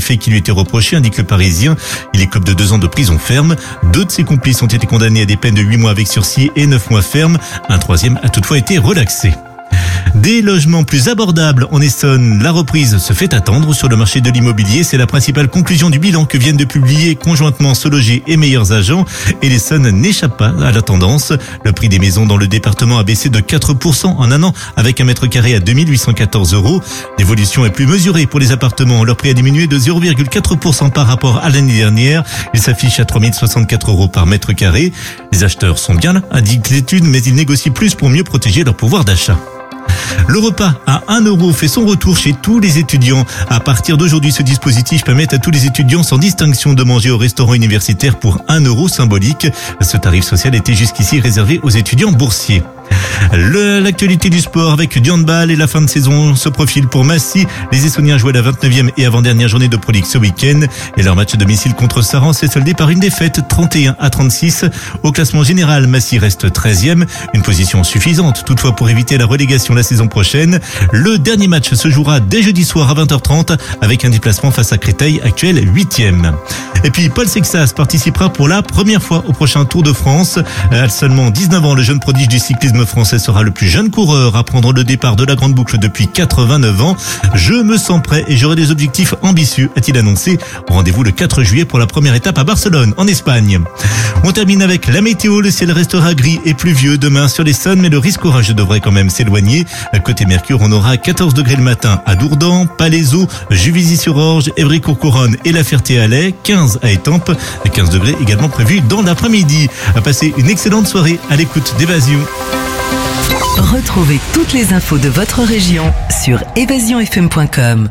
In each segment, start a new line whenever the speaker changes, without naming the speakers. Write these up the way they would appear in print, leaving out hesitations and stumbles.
faits qui lui étaient reprochés, indique le Parisien. Il écope de 2 ans de prison ferme. 2 de ses complices ont été condamnés à des peines de 8 mois avec sursis et 9 mois ferme. Un 3e a toutefois été relaxé. Des logements plus abordables en Essonne, la reprise se fait attendre sur le marché de l'immobilier. C'est la principale conclusion du bilan que viennent de publier conjointement Se Loger et Meilleurs Agents. Et l'Essonne n'échappe pas à la tendance. Le prix des maisons dans le département a baissé de 4% en un an, avec un mètre carré à 2814 €. L'évolution est plus mesurée pour les appartements. Leur prix a diminué de 0,4% par rapport à l'année dernière. Il s'affiche à 3064 € par mètre carré. Les acheteurs sont bien là, indique l'étude, mais ils négocient plus pour mieux protéger leur pouvoir d'achat. Le repas à 1 € fait son retour chez tous les étudiants. À partir d'aujourd'hui, ce dispositif permet à tous les étudiants sans distinction de manger au restaurant universitaire pour 1 € symbolique. Ce tarif social était jusqu'ici réservé aux étudiants boursiers. L'actualité du sport avec du handball et la fin de saison se profile pour Massy. Les Essoniens jouaient la 29e et avant-dernière journée de Pro League ce week-end. Et leur match à domicile contre Saran s'est soldé par une défaite 31-36. Au classement général, Massy reste 13e. Une position suffisante toutefois pour éviter la relégation la saison prochaine. Le dernier match se jouera dès jeudi soir à 20h30 avec un déplacement face à Créteil, actuel 8e. Et puis Paul Sexas participera pour la première fois au prochain Tour de France. À seulement 19 ans, le jeune prodige du cyclisme français sera le plus jeune coureur à prendre le départ de la Grande Boucle depuis 89 ans. Je me sens prêt et j'aurai des objectifs ambitieux, a-t-il annoncé. Rendez-vous le 4 juillet pour la première étape à Barcelone, en Espagne. On termine avec la météo. Le ciel restera gris et pluvieux demain sur l'Essonne, mais le risque orageux devrait quand même s'éloigner. Côté Mercure, on aura 14 degrés le matin à Dourdan, Palaiseau, Juvisy-sur-Orge, Évry-Courcouronnes et La Ferté-Alais, 15 à Étampes, 15 degrés également prévus dans l'après-midi. À passer une excellente soirée à l'écoute d'Évasion.
Retrouvez toutes les infos de votre région sur évasionfm.com.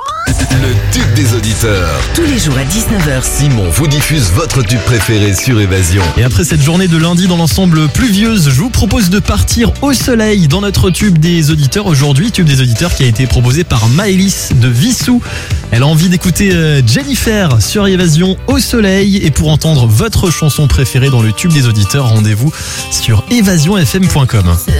Le tube des auditeurs.
Tous les jours à 19h.
Simon vous diffuse votre tube préféré sur Évasion.
Et après cette journée de lundi dans l'ensemble pluvieuse, je vous propose de partir au soleil dans notre tube des auditeurs aujourd'hui. Tube des auditeurs qui a été proposé par Maëlys de Vissou. Elle a envie d'écouter Jennifer sur Évasion au soleil. Et pour entendre votre chanson préférée dans le tube des auditeurs, rendez-vous sur évasionfm.com.